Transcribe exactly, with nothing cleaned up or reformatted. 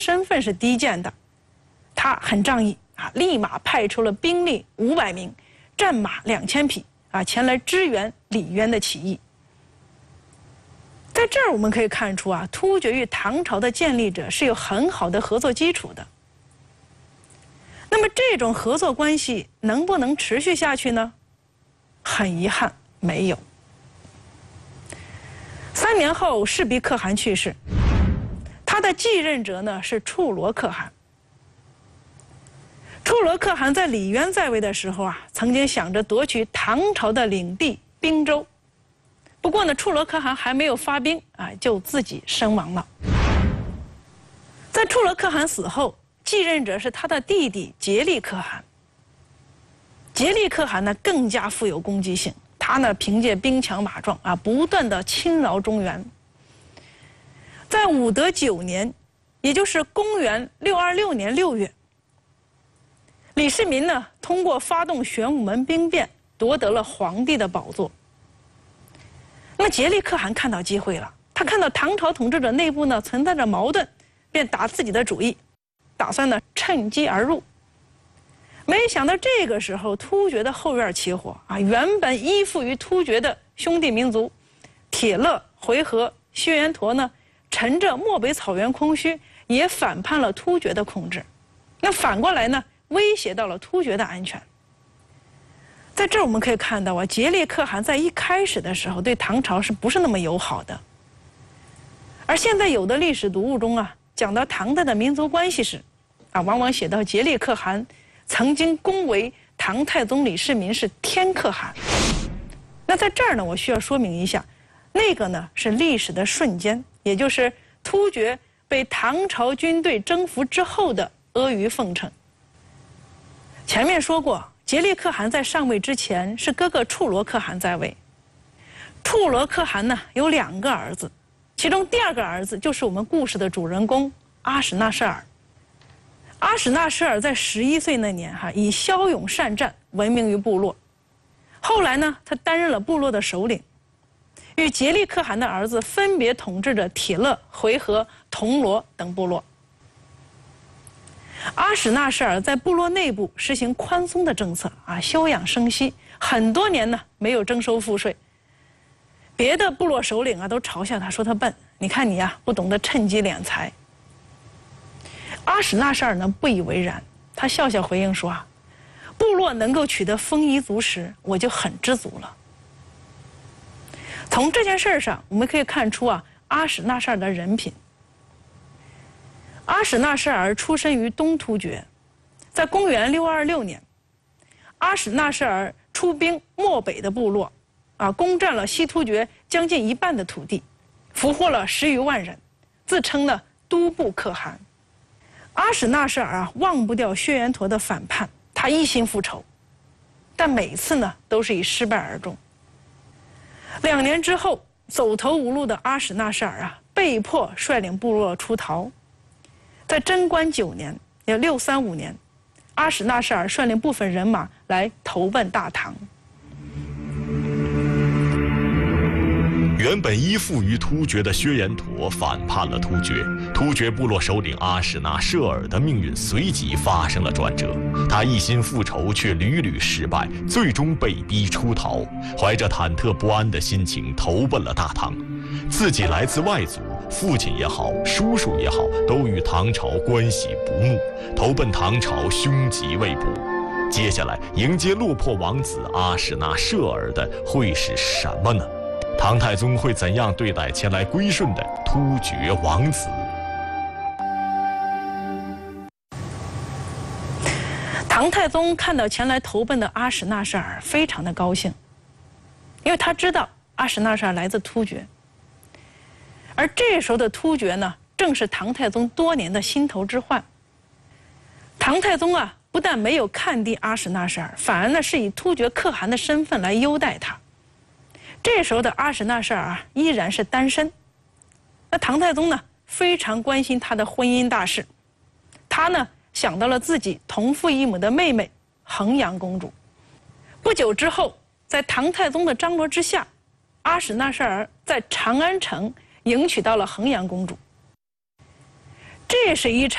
身份是低贱的，他很仗义啊，立马派出了兵力五百名，战马两千匹啊，前来支援李渊的起义。在这儿我们可以看出啊，突厥与唐朝的建立者是有很好的合作基础的。那么这种合作关系能不能持续下去呢？很遗憾，没有。三年后，赤壁可汗去世，他的继任者呢是处罗可汗。处罗可汗在李渊在位的时候啊，曾经想着夺取唐朝的领地滨州，不过呢，处罗可汗还没有发兵啊，就自己身亡了。在处罗可汗死后，继任者是他的弟弟颉利可汗。颉利可汗呢更加富有攻击性，他呢凭借兵强马壮啊，不断的侵扰中原。在武德九年，也就是公元六二六年六月，李世民呢通过发动玄武门兵变，夺得了皇帝的宝座。那么颉利可汗看到机会了，他看到唐朝统治者内部呢存在着矛盾，便打自己的主意，打算呢趁机而入。没想到这个时候，突厥的后院起火啊！原本依附于突厥的兄弟民族铁勒、回纥、薛延陀呢，乘着漠北草原空虚，也反叛了突厥的控制。那反过来呢，威胁到了突厥的安全。在这儿我们可以看到啊，颉利可汗在一开始的时候对唐朝是不是那么友好的？而现在有的历史读物中啊，讲到唐代的民族关系时，啊，往往写到颉利可汗曾经恭维唐太宗李世民是天可汗。那在这儿呢，我需要说明一下，那个呢是历史的瞬间，也就是突厥被唐朝军队征服之后的阿谀奉承。前面说过，颉利可汗在上位之前是哥哥处罗可汗在位。处罗可汗呢有两个儿子，其中第二个儿子就是我们故事的主人公阿史那设尔。阿史那设尔在十一岁那年哈，以骁勇善战闻名于部落。后来呢，他担任了部落的首领，与颉利可汗的儿子分别统治着铁勒、回纥、铜罗等部落。阿史那设尔在部落内部实行宽松的政策啊，休养生息，很多年呢没有征收赋税。别的部落首领啊都嘲笑他，说他笨，你看你呀、啊、不懂得趁机敛财。阿史那设尔呢不以为然，他笑笑回应说啊，部落能够取得丰衣足食，我就很知足了。从这件事上我们可以看出啊，阿史那设尔的人品。阿史那设尔出身于东突厥，在公元六二六年，阿史那设尔出兵漠北的部落，啊，攻占了西突厥将近一半的土地，俘获了十余万人，自称呢都部可汗。阿史那设尔啊，忘不掉薛延陀的反叛，他一心复仇，但每次呢都是以失败而终。两年之后，走投无路的阿史那设尔啊，被迫率领部落出逃。在贞观九年，也六三五年，阿史那设尔率领部分人马来投奔大唐。 原本依附于突厥的薛延陀反叛了突厥，突厥部落首领阿史那设尔的命运随即发生了转折。他一心复仇，却屡屡失败，最终被逼出逃，怀着忐忑不安的心情投奔了大唐。自己来自外族，父亲也好，叔叔也好，都与唐朝关系不睦，投奔唐朝凶吉未卜。接下来迎接落魄王子阿史那设尔的会是什么呢？唐太宗会怎样对待前来归顺的突厥王子？ 唐太宗看到前来投奔的阿史那设尔，非常的高兴，因为他知道阿史那设尔来自突厥，而这时候的突厥呢，正是唐太宗多年的心头之患。唐太宗啊，不但没有看低阿史那设尔，反而呢是以突厥可汗的身份来优待他。这时候的阿史那设尔啊，依然是单身。那唐太宗呢，非常关心他的婚姻大事。他呢，想到了自己同父异母的妹妹衡阳公主。不久之后，在唐太宗的张罗之下，阿史那设尔在长安城迎娶到了衡阳公主。这是一场